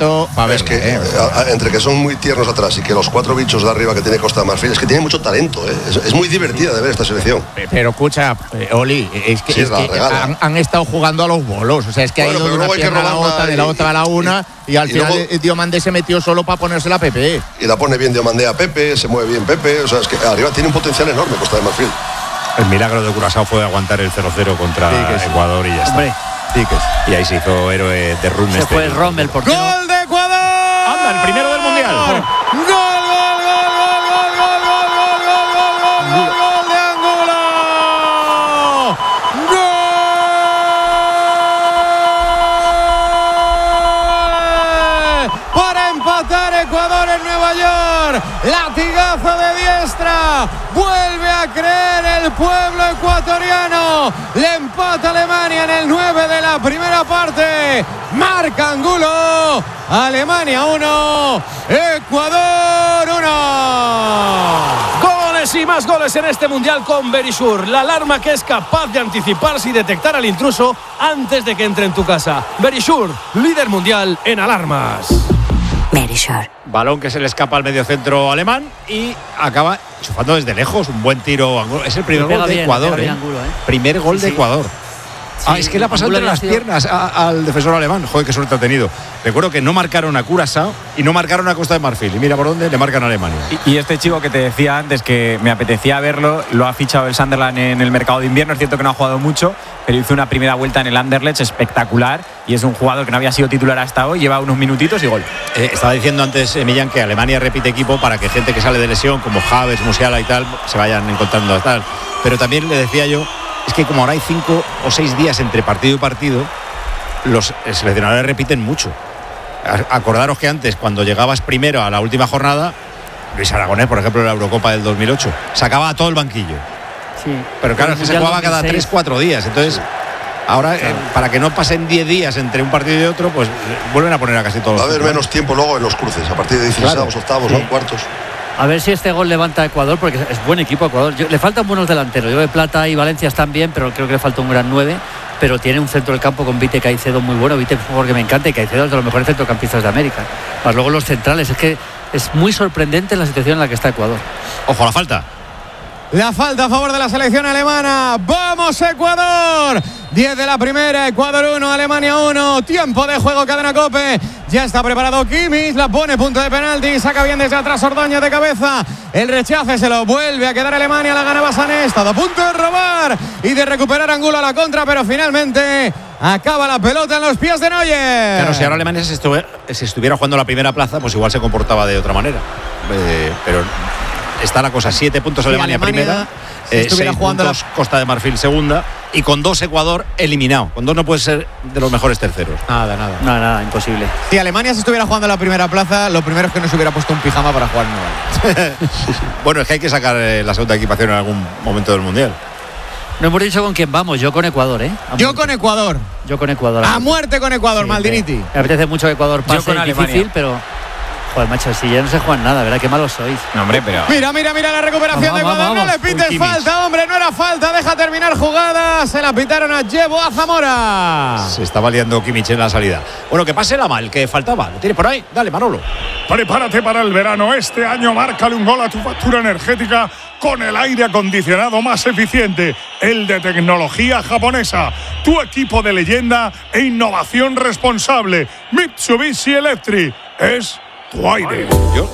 esto va a ver. Es que entre que son muy tiernos atrás y que los 4 bichos de arriba que tiene Costa de Marfil, es que tiene mucho talento, ¿eh? Es muy divertida de ver esta selección. Pero escucha, Oli, es que han estado jugando a los bolos. O sea, es que ha ido de una pierna a la otra, de la otra a la una, y al final luego, Diomandé se metió solo para ponerse la Pepe. Y la pone bien Diomandé a Pepe, se mueve bien Pepe. O sea, es que arriba tiene un potencial enorme Costa de Marfil. El milagro de Curazao fue aguantar el 0-0 contra Ecuador y ya está. Hombre. Y ahí se hizo héroe de Rommel. Se fue Rommel, ¿por qué no? ¡Gol de Ecuador! ¡Anda, el primero del Mundial! ¡Gol de Angulo! ¡Gol! Para empatar Ecuador en Nueva York. Latigazo de diestra. Vuelve a creer el pueblo ecuatoriano. Le empata Alemania en el 9 de la primera parte. Marca Angulo. Alemania 1, Ecuador 1. Goles y más goles en este Mundial con Verisure. La alarma que es capaz de anticiparse y detectar al intruso antes de que entre en tu casa. Verisure, líder mundial en alarmas. Verisure. Balón que se le escapa al mediocentro alemán y acaba chufando desde lejos. Un buen tiro. Es el primer gol de Ecuador. Primer gol de Ecuador. Es que le ha pasado entre las piernas al defensor alemán. Joder, qué suerte ha tenido. Recuerdo que no marcaron a Curazao y no marcaron a Costa de Marfil. Y mira por dónde le marcan a Alemania. Y este chico que te decía antes que me apetecía verlo, lo ha fichado el Sunderland en el mercado de invierno. Es cierto que no ha jugado mucho, pero hizo una primera vuelta en el Anderlecht espectacular. Y es un jugador que no había sido titular hasta hoy. Lleva unos minutitos y gol. Estaba diciendo antes, Millán, que Alemania repite equipo para que gente que sale de lesión, como Havertz, Musiala y tal, se vayan encontrando tal. Pero también le decía yo, es que como ahora hay 5 o 6 días entre partido y partido, los seleccionadores repiten mucho. Acordaros que antes, cuando llegabas primero a la última jornada, Luis Aragonés, por ejemplo, en la Eurocopa del 2008, sacaba a todo el banquillo. Sí. Pero claro, es que se jugaba cada 3-4 días. Entonces, ahora, para que no pasen 10 días entre un partido y otro, pues vuelven a poner a casi todos. Va a haber menos tiempo luego en los cruces, a partir de 16, octavos, ¿no? Cuartos. A ver si este gol levanta a Ecuador, porque es buen equipo Ecuador. Le faltan buenos delanteros. Yo de Plata y Valencia están bien, pero creo que le falta un gran 9. Pero tiene un centro del campo con Vite Caicedo muy bueno. Vite es un jugador que me encanta y Caicedo es de los mejores centrocampistas de América. Más luego los centrales. Es que es muy sorprendente la situación en la que está Ecuador. Ojo, la falta. La falta a favor de la selección alemana. ¡Vamos, Ecuador! 10 de la primera, Ecuador 1, Alemania 1. Tiempo de juego, cadena COPE. Ya está preparado Kimmich, la pone punto de penalti. Saca bien desde atrás Ordóñez de cabeza. El rechace se lo vuelve a quedar Alemania. La gana Basané. Está a punto de robar y de recuperar Angulo a la contra, pero finalmente acaba la pelota en los pies de Neuer. Claro, si ahora Alemania se estuviera jugando la primera plaza, pues igual se comportaba de otra manera. Pero está la cosa, 7 puntos Alemania primera, 6 puntos Costa de Marfil segunda, y con 2 Ecuador eliminado. Con 2 no puede ser de los mejores terceros. Nada, imposible. Si Alemania se estuviera jugando la primera plaza, lo primero es que no se hubiera puesto un pijama para jugar nuevo. Bueno, es que hay que sacar la segunda equipación en algún momento del Mundial. No hemos dicho con quién vamos. Yo con Ecuador, Yo con Ecuador. A muerte con Ecuador, sí, Maldiniti. Me apetece mucho que Ecuador pase. Yo con difícil, pero joder, macho, si ya no se juegan nada, ¿verdad? Qué malos sois. No, hombre, pero Mira la recuperación de Ecuador. No le pites falta, hombre, no era falta. Deja terminar jugada. Se la pitaron a Yeboah Zamora. Se estaba liando Kimmich en la salida. Bueno, que pase la mal, que faltaba. ¿Lo tiene por ahí? Dale, Manolo. Prepárate para el verano. Este año márcale un gol a tu factura energética con el aire acondicionado más eficiente, el de tecnología japonesa. Tu equipo de leyenda e innovación responsable. Mitsubishi Electric es tu aire. Yo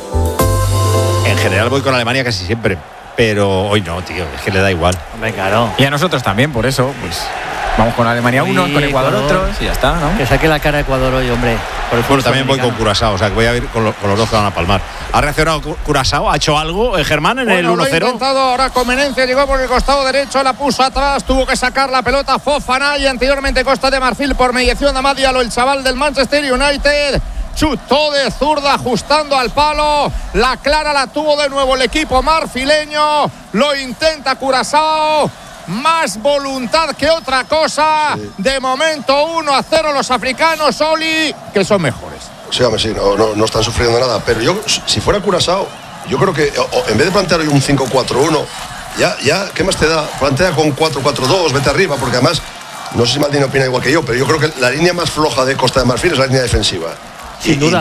en general voy con Alemania casi siempre, pero hoy no, tío, es que le da igual. Hombre, claro. Y a nosotros también, por eso, pues vamos con Alemania uno, con Ecuador otros y ya está, ¿no? Que saque la cara a Ecuador hoy, hombre. Bueno, también voy con Curazao, o sea que voy a ir con los dos que van a palmar. ¿Ha reaccionado Curazao? ¿Ha hecho algo, Germán, en el 1-0? Lo ha intentado ahora con Menencia, llegó por el costado derecho, la puso atrás, tuvo que sacar la pelota Fofana y anteriormente Costa de Marfil por mediación de Amad Diallo, el chaval del Manchester United. Chutó de zurda ajustando al palo. La clara la tuvo de nuevo el equipo marfileño. Lo intenta Curazao. Más voluntad que otra cosa. Sí. De momento 1-0 los africanos, Oli, que son mejores. Sí, hombre, sí, no están sufriendo nada. Pero yo, si fuera Curazao, yo creo que en vez de plantear hoy un 5-4-1, ya, ¿qué más te da? Plantea con 4-4-2, vete arriba, porque además, no sé si Maldini opina igual que yo, pero yo creo que la línea más floja de Costa de Marfil es la línea defensiva. Sin duda.